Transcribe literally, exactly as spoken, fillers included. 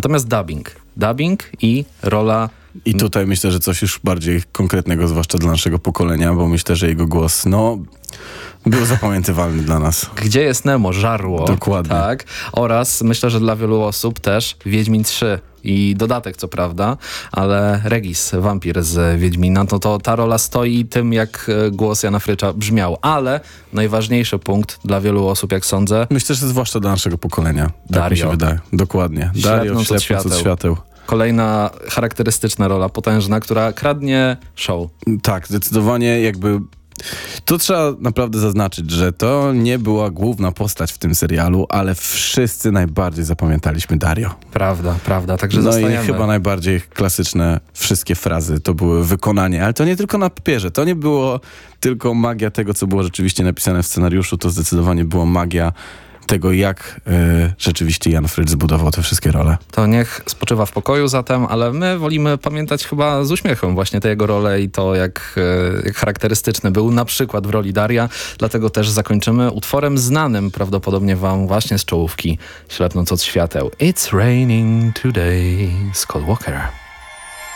Natomiast dubbing. Dubbing i rola... I tutaj myślę, że coś już bardziej konkretnego, zwłaszcza dla naszego pokolenia, bo myślę, że jego głos, no, był zapamiętywalny dla nas. Gdzie jest Nemo? Żarło. Dokładnie. Tak. Oraz myślę, że dla wielu osób też Wiedźmin trzy. I dodatek, co prawda, ale Regis, wampir z Wiedźmina, to, to ta rola stoi tym, jak głos Jana Frycza brzmiał. Ale najważniejszy punkt dla wielu osób, jak sądzę... Myślę, że zwłaszcza dla naszego pokolenia. Tak Dario. mi się wydaje. Dokładnie. Dario, Ślepnąc od ślepnąc od świateł. Kolejna charakterystyczna rola, potężna, która kradnie show. Tak, zdecydowanie jakby... Tu trzeba naprawdę zaznaczyć, że to nie była główna postać w tym serialu, ale wszyscy najbardziej zapamiętaliśmy Dario. Prawda, prawda, także No zostajemy. i chyba najbardziej klasyczne wszystkie frazy to były wykonanie, ale to nie tylko na papierze, to nie było tylko magia tego, co było rzeczywiście napisane w scenariuszu, to zdecydowanie była magia tego, jak y, rzeczywiście Jan Fritz zbudował te wszystkie role. To niech spoczywa w pokoju zatem, ale my wolimy pamiętać chyba z uśmiechem właśnie te jego role i to, jak, y, jak charakterystyczny był na przykład w roli Daria. Dlatego też zakończymy utworem znanym prawdopodobnie wam właśnie z czołówki Ślepnąc od świateł. It's raining today, Scott Walker.